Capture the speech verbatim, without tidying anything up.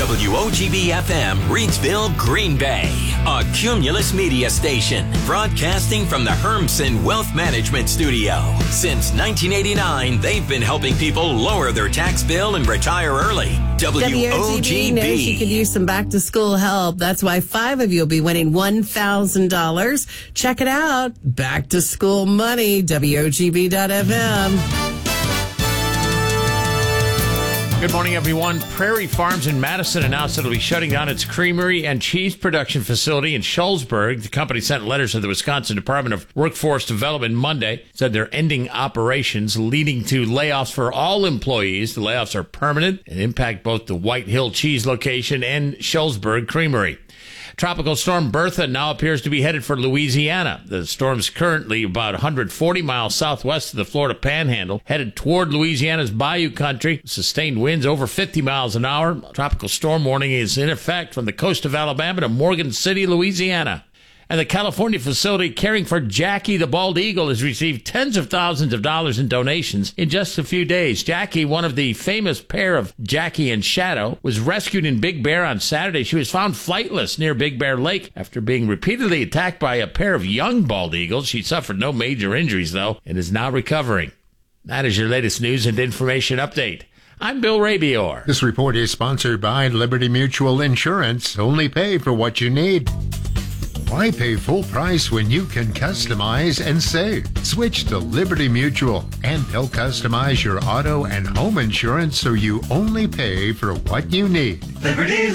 W O G B F M, Reidsville, Green Bay. A Cumulus Media station, broadcasting from the Hermson Wealth Management Studio. Since nineteen eighty-nine, they've been helping people lower their tax bill and retire early. W O G B knows you can use some back-to-school help. That's why five of you will be winning one thousand dollars. Check it out. Back to School Money, W O G B dot F M. Good morning, everyone. Prairie Farms in Madison announced it'll be shutting down its creamery and cheese production facility in Shullsburg. The company sent letters to the Wisconsin Department of Workforce Development Monday, said they're ending operations, leading to layoffs for all employees. The layoffs are permanent and impact both the White Hill Cheese location and Shullsburg Creamery. Tropical Storm Bertha now appears to be headed for Louisiana. The storm's currently about one hundred forty miles southwest of the Florida Panhandle, headed toward Louisiana's Bayou Country. Sustained winds over fifty miles an hour. Tropical storm warning is in effect from the coast of Alabama to Morgan City, Louisiana. And the California facility caring for Jackie the bald eagle has received tens of thousands of dollars in donations in just a few days. Jackie, one of the famous pair of Jackie and Shadow, was rescued in Big Bear on Saturday. She was found flightless near Big Bear Lake after being repeatedly attacked by a pair of young bald eagles. She suffered no major injuries, though, and is now recovering. That is your latest news and information update. I'm Bill Rabior. This report is sponsored by Liberty Mutual Insurance. Only pay for what you need. Why pay full price when you can customize and save? Switch to Liberty Mutual, and they'll customize your auto and home insurance so you only pay for what you need. Liberty.